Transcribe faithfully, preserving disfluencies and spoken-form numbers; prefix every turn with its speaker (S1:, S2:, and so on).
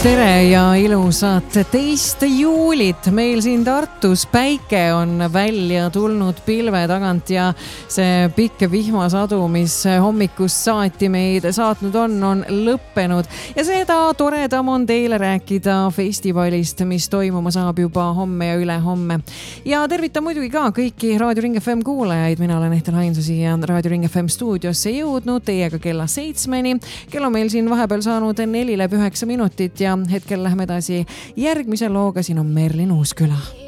S1: tere ja ilusat teist juulit. Meil siin Tartus päike on välja tulnud pilve tagant ja see pikk vihmasadu, mis hommikust saati meid saatnud on, on lõppenud. Ja seda toredam on teile rääkida festivalist, mis toimuma saab juba homme ja ülehomme. Ja tervitan muidugi ka kõiki Raadio Ring F M kuulajaid. Mina olen Ehtel Hainsusi ja Raadio Ring F M stuudiosse jõudnud teiega kella seitsmeni. Kell on meil siin vahepeal saanud neli läbi üheksa minutit ja hetkel lähme edasi järgmise looga. Siin on Merlin Uusküla.